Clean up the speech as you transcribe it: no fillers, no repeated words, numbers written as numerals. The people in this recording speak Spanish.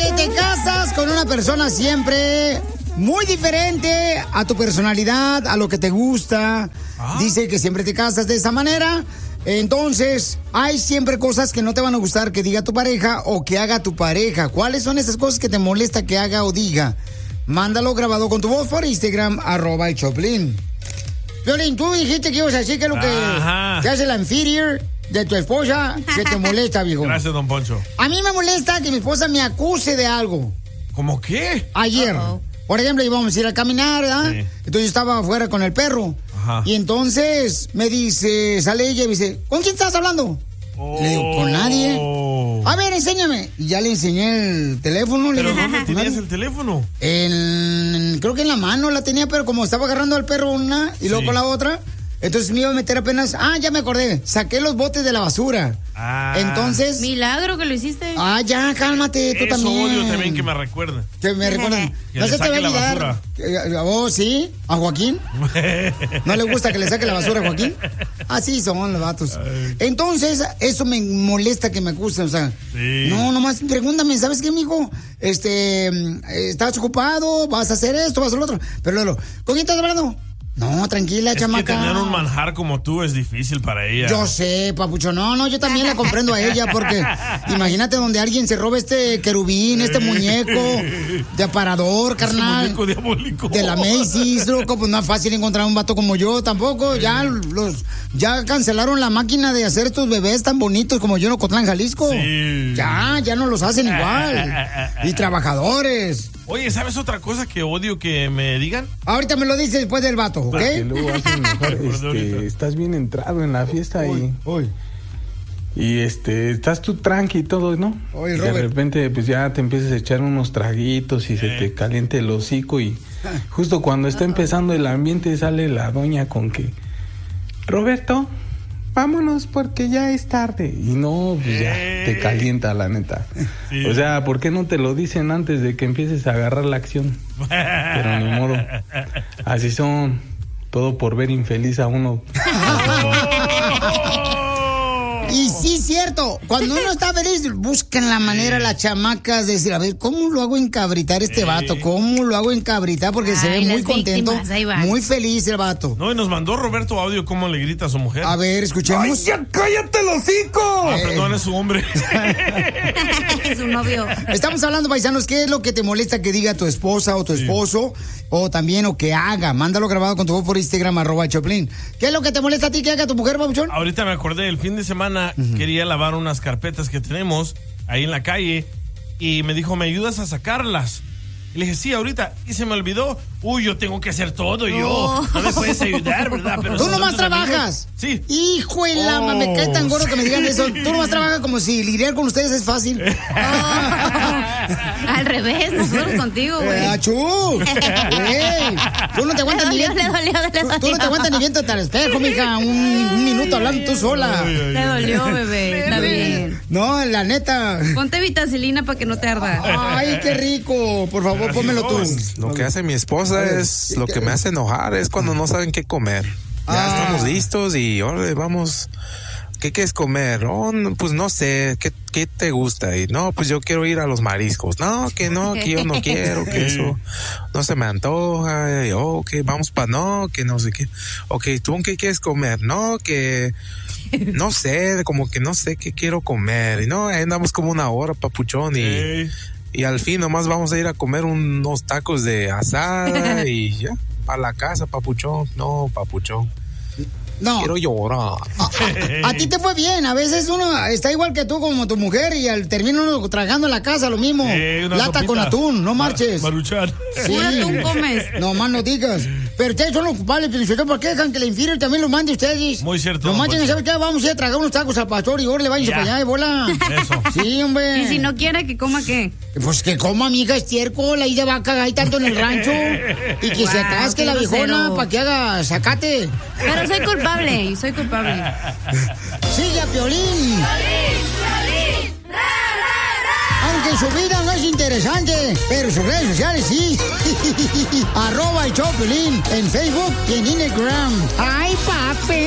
que te casas con una persona siempre muy diferente a tu personalidad, a lo que te gusta. Dice que siempre te casas de esa manera. Entonces, hay siempre cosas que no te van a gustar que diga tu pareja o que haga tu pareja. ¿Cuáles son esas cosas que te molesta que haga o diga? Mándalo grabado con tu voz por Instagram, @Choplin. Piolín, tú dijiste que ibas a decir que es lo que te hace la inferior de tu esposa que te molesta, viejo. Gracias, don Poncho. A mí me molesta que mi esposa me acuse de algo. ¿Cómo qué? Ayer. Por ejemplo, íbamos a ir a caminar, ¿verdad? Sí. Entonces yo estaba afuera con el perro. Ajá. Y entonces me dice, sale ella y me dice, ¿con quién estás hablando? Le digo, con nadie. A ver, enséñame. Y ya le enseñé el teléfono. ¿Pero dónde tenías el teléfono? Creo que en la mano la tenía, pero como estaba agarrando al perro una y luego con la otra, entonces me iba a meter apenas. Ya me acordé. Saqué los botes de la basura. Entonces. Milagro que lo hiciste. Ya, cálmate, tú también. Eso odio también que me recuerden. Que me recuerden. No se te va a olvidar. ¿Sí? ¿A Joaquín? ¿No le gusta que le saque la basura a Joaquín? Así son los vatos. Entonces, eso me molesta que me acusen, o sea. Sí. No, nomás pregúntame, ¿sabes qué, mijo? ¿Estás ocupado? ¿Vas a hacer esto? ¿Vas a hacer lo otro? Pero luego, ¿con quién estás hablando? No, tranquila, chamaca. Que tener un manjar como tú es difícil para ella. Yo sé, papucho. No, yo también la comprendo a ella porque imagínate donde alguien se roba este querubín, este muñeco de aparador, carnal. Muñeco diabólico. De la Macy's, loco, pues no es fácil encontrar un vato como yo tampoco. Ya cancelaron la máquina de hacer estos bebés tan bonitos como yo en Ocotlán, Jalisco. Sí. Ya no los hacen igual. Y trabajadores. Oye, ¿sabes otra cosa que odio que me digan? Ahorita me lo dices después del vato, ¿ok? Porque luego hacen mejor, estás bien entrado en la fiesta y estás tú tranqui y todo, ¿no? Oye, y de repente pues ya te empiezas a echar unos traguitos y se te calienta el hocico y justo cuando está empezando el ambiente sale la doña con que Roberto, vámonos porque ya es tarde. Y no, pues ya te calienta, la neta. Sí. O sea, ¿por qué no te lo dicen antes de que empieces a agarrar la acción? Pero ni modo. Así son. Todo por ver infeliz a uno. Y sí, cierto. Cuando uno está feliz, buscan la manera las chamacas de decir, a ver, ¿cómo lo hago encabritar este vato? ¿Cómo lo hago encabritar? Porque se ve muy contento, muy feliz el vato. No, y nos mandó Roberto audio cómo le grita a su mujer. A ver, escuchemos. ¡Ay, ya cállate el hocico! Perdón, es su hombre. Es su novio. Estamos hablando, paisanos, ¿qué es lo que te molesta que diga tu esposa o tu esposo? O también, o que haga. Mándalo grabado con tu voz por Instagram, @Choplin. ¿Qué es lo que te molesta a ti que haga tu mujer, papuchón? Ahorita me acordé, el fin de semana quería lavar unas carpetas que tenemos ahí en la calle y me dijo, ¿me ayudas a sacarlas? Y le dije, sí, ahorita. Y se me olvidó. Yo tengo que hacer todo yo. No me puedes ayudar, ¿verdad? Pero ¿tú nomás trabajas? Amigos, sí. Hijo de la me cae tan gordo que me digan eso. Tú nomás trabajas como si lidiar con ustedes es fácil. Al revés, nosotros contigo, güey. ¡Achú! Tú no te aguantas ni viendo. Tú no te aguantas ni viendo al espejo, mija. Un minuto hablando tú sola. Te dolió, bebé. Está bien. No, la neta. Ponte vitacilina para que no te arda. Ay, qué rico. Por favor, pónmelo tú. Lo que hace mi esposa es lo que me hace enojar, es cuando no saben qué comer. Ya estamos listos y órale, vamos. ¿Qué quieres comer? Pues no sé, ¿qué te gusta? Y no, pues yo quiero ir a los mariscos. No, que yo no quiero, que eso no se me antoja. Y, que vamos que no sé qué. Ok, ¿tú qué quieres comer? No, que no sé, como que no sé qué quiero comer. Y no, andamos como una hora, papuchón, y al fin nomás vamos a ir a comer unos tacos de asada y ya, para la casa, papuchón. No, papuchón. No. Quiero llorar. A ti te fue bien. A veces uno está igual que tú como tu mujer y al termino uno tragando en la casa lo mismo. Lata sopita con atún, no marches. Maruchan. Sí. ¿Un atún comes? No más no digas. Pero ustedes son los culpables, ¿por qué dejan que la inferior también los mande ustedes? Muy cierto. Los manden, ¿sabes qué? Vamos a ir a tragar unos tacos al pastor y ahora le váyanse para allá y bola. Eso. Sí, hombre. ¿Y si no quiere que coma qué? Pues que coma, mija, estiércol, ahí de vaca, hay tanto en el rancho. Y que se atasque la viejona para que haga zacate. Pero soy culpable, Sigue a Piolín. Aunque su vida no es interesante, pero sus redes sociales sí. @el show Piolín en Facebook y en Instagram. ¡Ay, papi!